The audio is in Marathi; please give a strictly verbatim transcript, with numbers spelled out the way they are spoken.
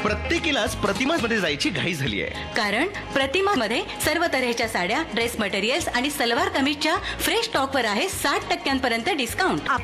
प्रत्येकीलाच प्रतिमा मध्ये जायची घाई झाली आहे. कारण प्रतिमा मध्ये सर्व तऱ्हेच्या साड्या, ड्रेस मटेरियल्स आणि सलवार कमीजच्या फ्रेश स्टॉक वर आहे साठ टक्क्यांपर्यंत डिस्काउंट.